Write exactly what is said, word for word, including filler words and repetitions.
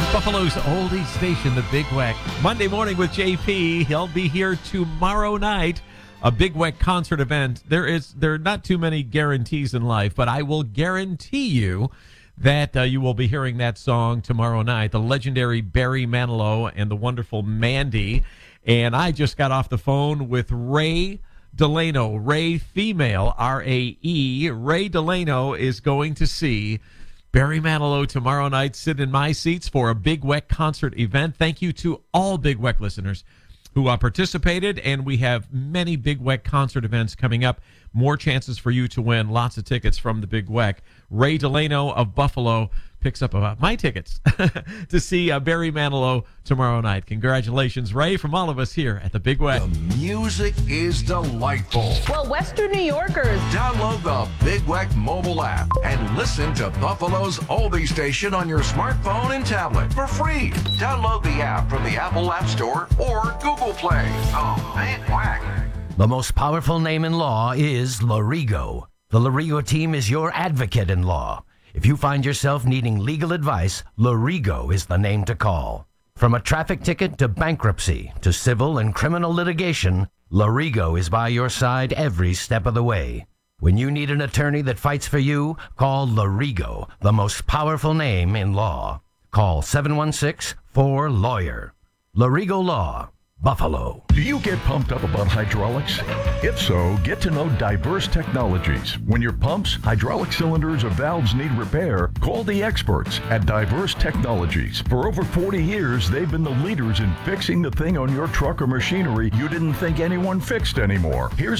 Buffalo's oldie station, the Big Weck. Monday morning with J P. He'll be here tomorrow night. A Big Weck concert event. There is there are not too many guarantees in life, but I will guarantee you that uh, you will be hearing that song tomorrow night. The legendary Barry Manilow and the wonderful Mandy. And I just got off the phone with Ray Delano. Ray, female, R A E. Ray Delano is going to see Barry Manilow tomorrow night. Sit in my seats for a Big Weck concert event. Thank you to all Big Weck listeners who uh, participated, and we have many Big Weck concert events coming up. More chances for you to win. Lots of tickets from the Big Weck. Ray Delano of Buffalo picks up uh, my tickets to see uh, Barry Manilow tomorrow night. Congratulations, Ray, from all of us here at the Big Weck. The music is delightful. Well, Western New Yorkers, Download the Big Weck mobile app and listen to Buffalo's oldie station on your smartphone and tablet for free. Download the app from the Apple App Store or Google Play. The Big Weck. The most powerful name in law is Lorigo. The Lorigo team is your advocate in law. If you find yourself needing legal advice, Lorigo is the name to call. From a traffic ticket to bankruptcy to civil and criminal litigation, Lorigo is by your side every step of the way. When you need an attorney that fights for you, call Lorigo, the most powerful name in law. Call seven one six, four, lawyer. Lorigo Law, Buffalo. Do you get pumped up about hydraulics? If so, get to know Diverse Technologies. When your pumps, hydraulic cylinders, or valves need repair, call the experts at Diverse Technologies. For over forty years, they've been the leaders in fixing the thing on your truck or machinery you didn't think anyone fixed anymore. Here's